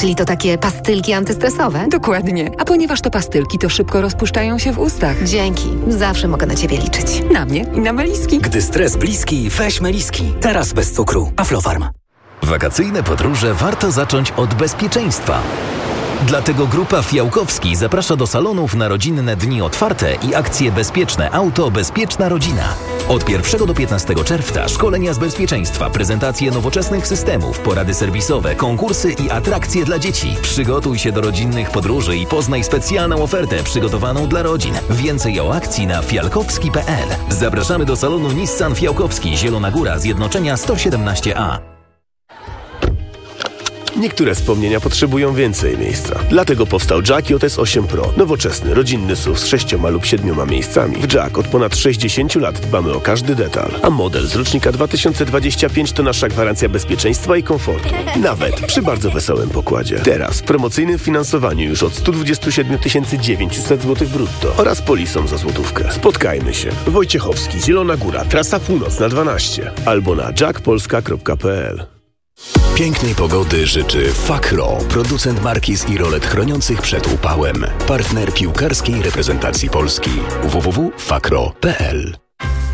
Czyli to takie pastylki antystresowe? Dokładnie. A ponieważ to pastylki, to szybko rozpuszczają się w ustach. Dzięki. Zawsze mogę na Ciebie liczyć. Na mnie i na meliski. Gdy stres bliski, weź meliski. Teraz bez cukru. Aflofarm. Wakacyjne podróże warto zacząć od bezpieczeństwa. Dlatego Grupa Fiałkowski zaprasza do salonów na rodzinne dni otwarte i akcje Bezpieczne Auto, Bezpieczna Rodzina. Od 1 do 15 czerwca szkolenia z bezpieczeństwa, prezentacje nowoczesnych systemów, porady serwisowe, konkursy i atrakcje dla dzieci. Przygotuj się do rodzinnych podróży i poznaj specjalną ofertę przygotowaną dla rodzin. Więcej o akcji na fialkowski.pl. Zapraszamy do salonu Nissan Fiałkowski, Zielona Góra, Zjednoczenia 117A. Niektóre wspomnienia potrzebują więcej miejsca. Dlatego powstał Jack JS 8 Pro. Nowoczesny, rodzinny SUV z 6 lub 7 miejscami. W Jack od ponad 60 lat dbamy o każdy detal. A model z rocznika 2025 to nasza gwarancja bezpieczeństwa i komfortu. Nawet przy bardzo wesołym pokładzie. Teraz w promocyjnym finansowaniu już od 127 900 zł brutto oraz polisą za złotówkę. Spotkajmy się. Wojciechowski, Zielona Góra, trasa północna 12 albo na jackpolska.pl. Pięknej pogody życzy Fakro, producent markiz i rolet chroniących przed upałem. Partner piłkarskiej reprezentacji Polski. www.fakro.pl.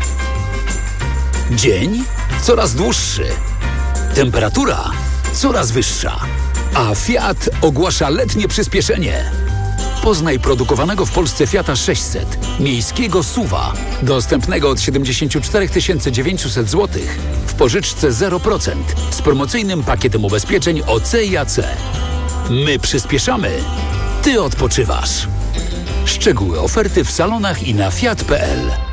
Dzień coraz dłuższy. Temperatura coraz wyższa. A Fiat ogłasza letnie przyspieszenie. Poznaj produkowanego w Polsce Fiata 600, miejskiego SUV-a, dostępnego od 74 900 zł w pożyczce 0% z promocyjnym pakietem ubezpieczeń OC i AC. My przyspieszamy, ty odpoczywasz. Szczegóły oferty w salonach i na fiat.pl.